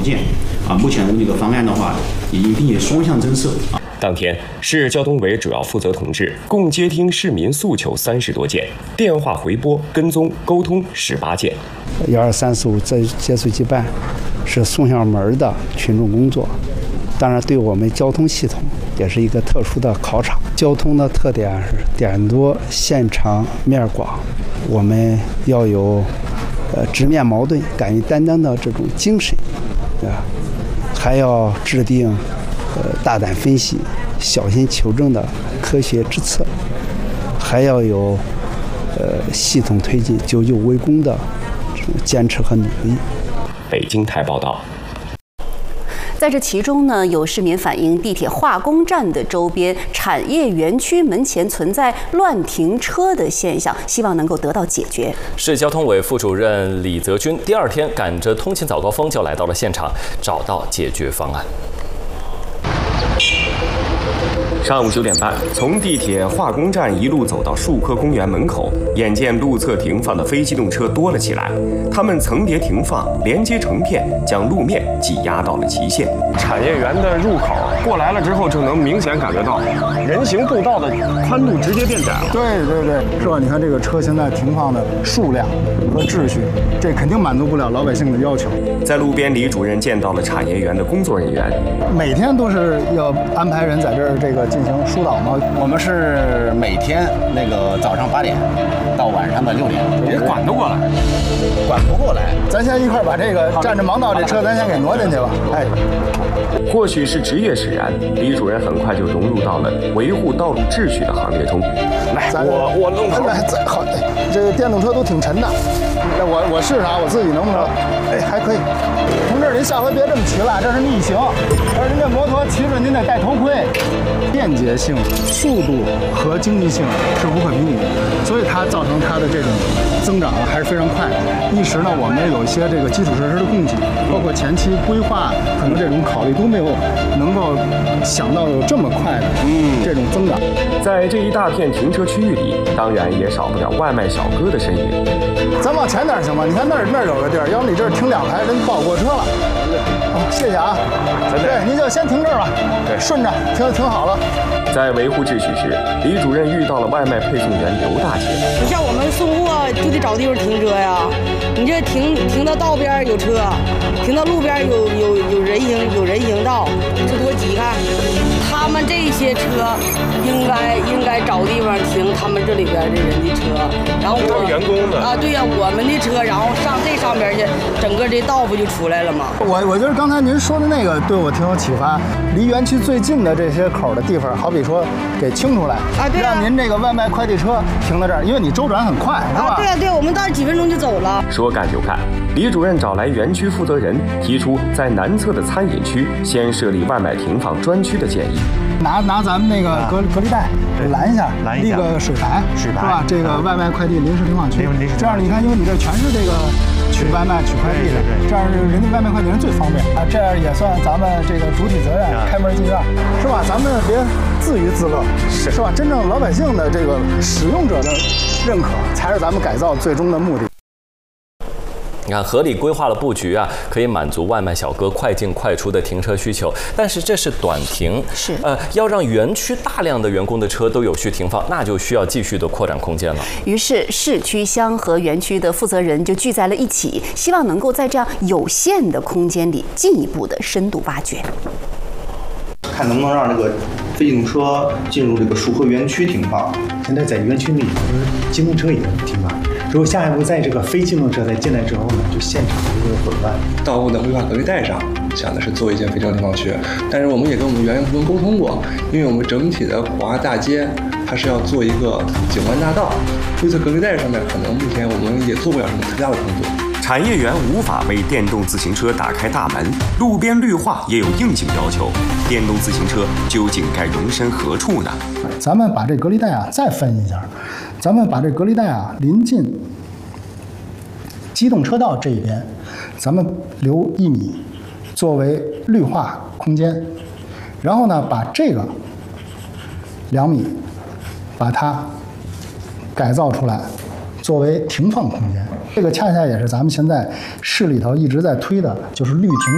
件目前的这个方案的话，已经并且双向增设当天，市交通委主要负责同志共接听市民诉求30多件，电话回拨、跟踪、沟通18件。 12345在接随机办是送上门的群众工作，当然对我们交通系统也是一个特殊的考场。交通的特点是点多、线长、面广，我们要有直面矛盾、敢于担当的这种精神，还要制定大胆分析、小心求证的科学之策，还要有系统推进久久为功的这种坚持和努力。 北京台报道。 在这其中呢，有市民反映地铁化工站的周边产业园区门前存在乱停车的现象，希望能够得到解决。 市交通委副主任李泽军第2天赶着通勤早高峰就来到了现场，找到解决方案。 上午9点半，从地铁化工站一路走到树科公园门口，眼见路侧停放的非机动车多了起来，它们层叠停放，连接成片，将路面挤压到了极限。产业园的入口过来了之后，就能明显感觉到人行步道的宽度直接变窄了。 对，是吧？你看这个车现在停放的数量和秩序，这肯定满足不了老百姓的要求。 在路边，李主任见到了产业园的工作人员， 每天都是要安排人在这儿进行疏导吗？ 我们是每天早上8点到晚上的6点， 也管得过来， 管不过来。 咱先一块把这个占着盲道这车，咱先给挪进去吧。哎， 或许是职业使然，李主任很快就融入到了维护道路秩序的行列中。来，我弄口。 来，好，这个电动车都挺沉的，那我试试啊，我自己能不能？哎，还可以。同志，您下回别这么骑了，这是逆行，而您这摩托骑着您得戴头盔。便捷性、速度和经济性是无可比拟的，所以它造成它的这种增长还是非常快的。一时呢，我们有一些基础设施的供给，包括前期规划，可能这种考虑都没有能够想到有这么快的这种增长。 在这一大片停车区域里，当然也少不了外卖小哥的身影。 咱往前点行吗？你看那儿有个地儿，要不你这儿停2排，人报过车了。谢谢啊。对，您就先停这儿吧。对，顺着停好了。 在维护秩序时，李主任遇到了外卖配送员刘大姐。 你像我们送货就得找地方停车呀，你这停到道边有车，停到路边有人行道，这多挤看。他们这些车应该找地方停他们这里边的人的车，然后都是员工的啊，对呀，我们的车，然后上这上边去，整个这道不就出来了吗？ 我觉得刚才您说的那个对我挺有启发，离园区最近的这些口的地方，好比说给清出来啊，对啊，让您这个外卖快递车停在这儿，因为你周转很快，是吧？ 对啊，对，我们到几分钟就走了。 说干就干，李主任找来园区负责人，提出在南侧的餐饮区先设立外卖停放专区的建议。 拿咱们那个隔离带拦一下，立个水牌，是吧？这个外卖快递临时停放区，这样你看，因为你这全是这个取外卖、取快递的，这样人家外卖快递人最方便啊，这样也算咱们这个主体责任，开门进院，是吧？咱们别自娱自乐，是吧？真正老百姓的这个使用者的认可，才是咱们改造最终的目的。 你看，合理规划了布局啊，可以满足外卖小哥快进快出的停车需求。但是这是短停， 是要让园区大量的员工的车都有序停放，那就需要继续的扩展空间了。 于是市区乡和园区的负责人就聚在了一起，希望能够在这样有限的空间里进一步的深度挖掘， 看能不能让这个非机动车进入这个树科园区停放。 现在在园区里，机动车已经停放。如果下一步在这个非机动车在进来之后呢，就现场的一个混乱。 道路的规划隔离带上想的是做一间非机动停放区，但是我们也跟我们园艺部门沟通过，因为我们整体的广华大街它是要做一个景观大道，灰色隔离带上面可能目前我们也做不了什么特别大的工作。 产业园无法为电动自行车打开大门，路边绿化也有硬性要求，电动自行车究竟该容身何处呢？ 咱们把这隔离带啊再分一下，咱们把这隔离带啊临近机动车道这一边，咱们留1米作为绿化空间，然后呢把这个2米把它改造出来作为停放空间。这个恰恰也是咱们现在市里头一直在推的，就是绿停